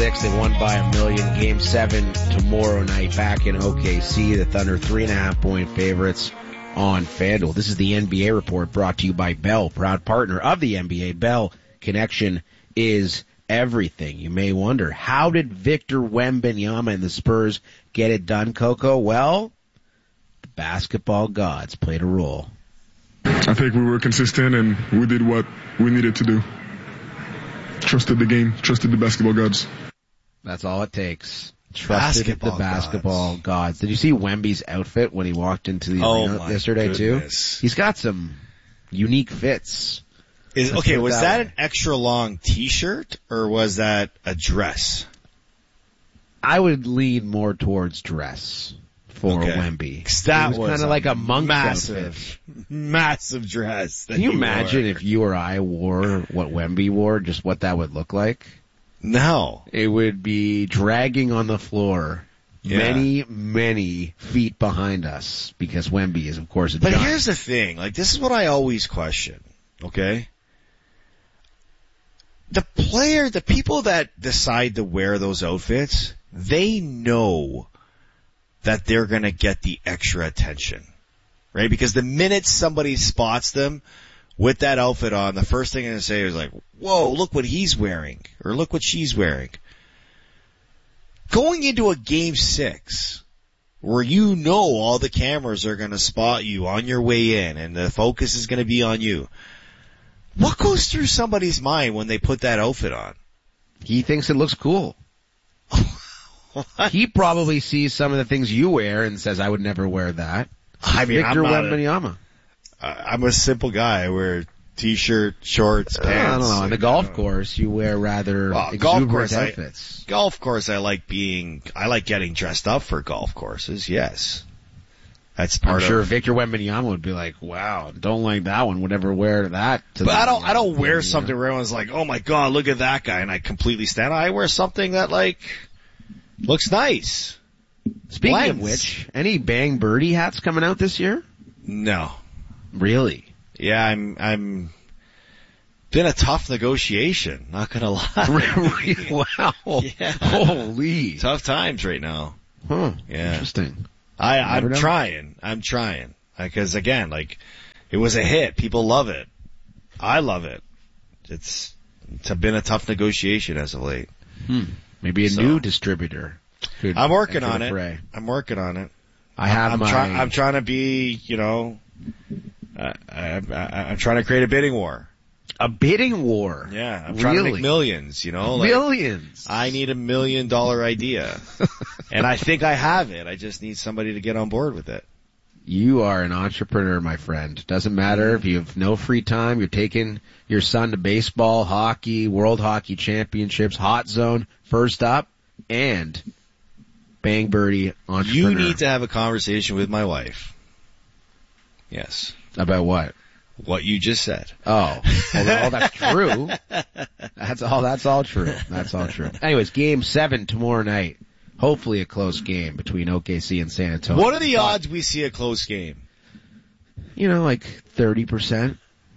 6. They won by a million. Game 7 tomorrow night back in OKC. The Thunder 3.5-point favorites on FanDuel. This is the NBA report brought to you by Bell, proud partner of the NBA. Bell, connection is everything. You may wonder, how did Victor Wembanyama and the Spurs get it done, Coco? Well, the basketball gods played a role. I think we were consistent and we did what we needed to do. Trusted the game, trusted the basketball gods. That's all it takes. Trusted the basketball gods. Did you see Wemby's outfit when he walked into the arena yesterday too? He's got some unique fits. Was that an extra long t-shirt or was that a dress? I would lean more towards dress for Wemby. That was kind of like a monk outfit. Massive dress. Can you imagine if you or I wore what Wemby wore, just what that would look like? No. It would be dragging on the floor many, many feet behind us because Wemby is, of course, a giant. But here's the thing. Like, this is what I always question, okay? The people that decide to wear those outfits, they know that they're going to get the extra attention, right? Because the minute somebody spots them with that outfit on, the first thing they're going to say is like, whoa, look what he's wearing, or look what she's wearing. Going into a game 6, where you know all the cameras are going to spot you on your way in, and the focus is going to be on you, what goes through somebody's mind when they put that outfit on? He thinks it looks cool. He probably sees some of the things you wear and says, I would never wear that. I mean, Victor Wembanyama. I'm a simple guy. I wear t-shirt, shorts, pants. I don't know. On the golf course, you wear rather exuberant outfits. Golf course, I like getting dressed up for golf courses, yes. That's part I'm sure Victor Wembanyama would be like, wow, don't like that one, would never wear that. But I don't wear something where everyone's like, oh my god, look at that guy, and I completely stand. I wear something that looks nice. Speaking of which, any Bang Birdie hats coming out this year? No. Really? Yeah, I'm been a tough negotiation, not gonna lie. Wow. Yeah. Holy. Tough times right now. Huh. Yeah. Interesting. I'm trying. Because again, it was a hit. People love it. I love it. It's been a tough negotiation as of late. Maybe a new distributor. I'm working on it. I'm trying to be, I'm trying to create a bidding war. A bidding war? Yeah. I'm trying to make millions, Millions. I need $1 million idea. And I think I have it. I just need somebody to get on board with it. You are an entrepreneur, my friend. Doesn't matter if you have no free time. You're taking your son to baseball, hockey, World Hockey Championships, Hot Zone, First Up, and Bang Birdie entrepreneur. You need to have a conversation with my wife. Yes. About what? What you just said. Oh, well, that's true. That's all true. That's all true. Anyways, game 7 tomorrow night. Hopefully a close game between OKC and San Antonio. What are the odds we see a close game? 30%.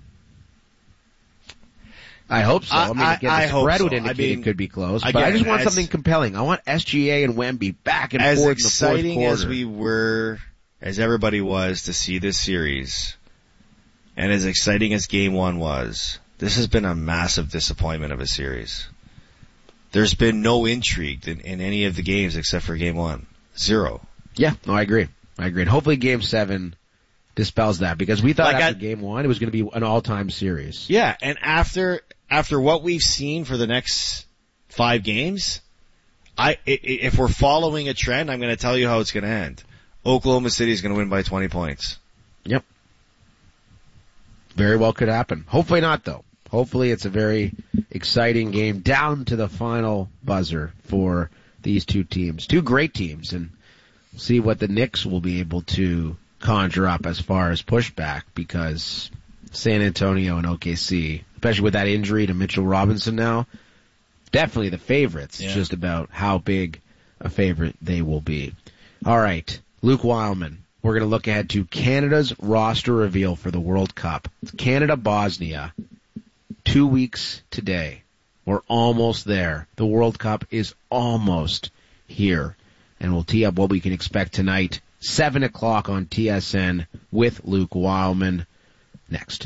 I hope so. The spread would indicate it could be close, but I just want something compelling. I want SGA and Wemby back and forth in the fourth quarter. As exciting as we were, as everybody was to see this series, and as exciting as game 1 was, this has been a massive disappointment of a series. There's been no intrigue in any of the games except for game 1. 0. Yeah, no, I agree. And hopefully game 7 dispels that, because we thought after game 1 it was going to be an all-time series. Yeah, and after what we've seen for the next 5 games, if we're following a trend, I'm going to tell you how it's going to end. Oklahoma City is going to win by 20 points. Yep. Very well could happen. Hopefully not, though. Hopefully it's a very exciting game down to the final buzzer for these two teams. Two great teams, and we'll see what the Knicks will be able to conjure up as far as pushback, because San Antonio and OKC, especially with that injury to Mitchell Robinson now, definitely the favorites. Yeah. It's just about how big a favorite they will be. All right, Luke Wildman. We're going to look ahead to Canada's roster reveal for the World Cup. It's Canada-Bosnia, 2 weeks today. We're almost there. The World Cup is almost here. And we'll tee up what we can expect tonight, 7 o'clock on TSN with Luke Wildman. Next.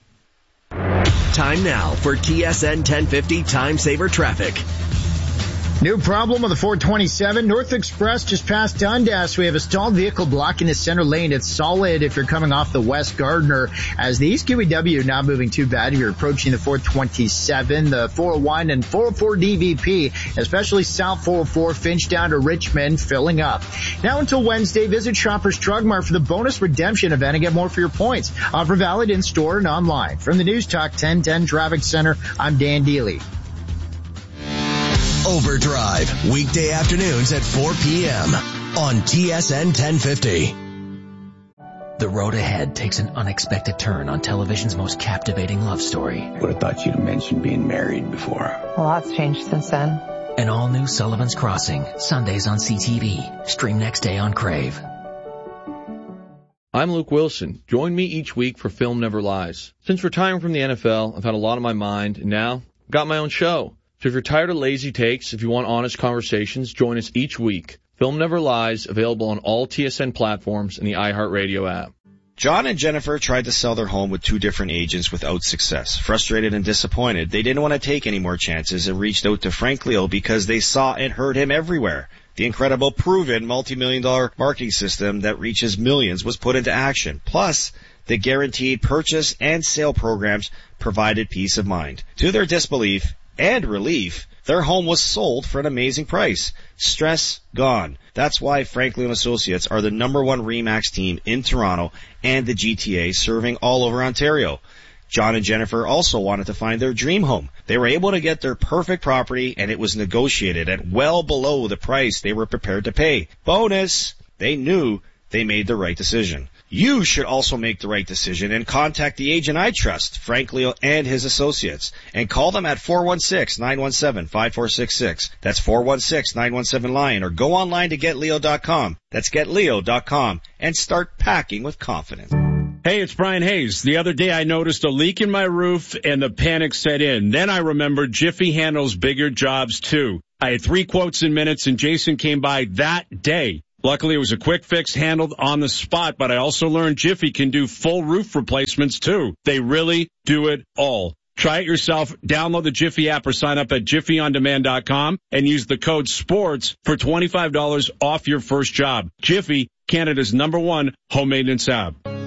Time now for TSN 1050 Time Saver Traffic. New problem on the 427 North Express just past Dundas. We have a stalled vehicle blocking the center lane. It's solid if you're coming off the West Gardner, as the East QEW not moving too bad if you're approaching the 427, the 401 and 404 DVP, especially South 404 Finch down to Richmond, filling up. Now until Wednesday, visit Shoppers Drug Mart for the bonus redemption event and get more for your points. Offer valid in store and online. From the News Talk 1010 Traffic Center, I'm Dan Deely. Overdrive, weekday afternoons at 4 p.m. on TSN 1050. The road ahead takes an unexpected turn on television's most captivating love story. Would have thought you'd have mentioned being married before. A lot's changed since then. An all-new Sullivan's Crossing, Sundays on CTV. Stream next day on Crave. I'm Luke Wilson. Join me each week for Film Never Lies. Since retiring from the NFL, I've had a lot on my mind, and now I've got my own show. So if you're tired of lazy takes, if you want honest conversations, join us each week. Film Never Lies, available on all TSN platforms and the iHeartRadio app. John and Jennifer tried to sell their home with 2 different agents without success. Frustrated and disappointed, they didn't want to take any more chances and reached out to Frank Leo because they saw and heard him everywhere. The incredible, proven, multi-million-dollar marketing system that reaches millions was put into action. Plus, the guaranteed purchase and sale programs provided peace of mind. To their disbelief and relief, their home was sold for an amazing price. Stress gone. That's why Frank Leo & Associates are the #1 RE/MAX team in Toronto and the GTA, serving all over Ontario. John and Jennifer also wanted to find their dream home. They were able to get their perfect property, and it was negotiated at well below the price they were prepared to pay. Bonus! They knew they made the right decision. You should also make the right decision and contact the agent I trust, Frank Leo and his associates, and call them at 416-917-5466. That's 416-917-LION, or go online to GetLeo.com. That's GetLeo.com, and start packing with confidence. Hey, it's Brian Hayes. The other day I noticed a leak in my roof and the panic set in. Then I remembered Jiffy handles bigger jobs too. I had 3 quotes in minutes and Jason came by that day. Luckily, it was a quick fix handled on the spot, but I also learned Jiffy can do full roof replacements too. They really do it all. Try it yourself. Download the Jiffy app or sign up at jiffyondemand.com and use the code SPORTS for $25 off your first job. Jiffy, Canada's #1 home maintenance app.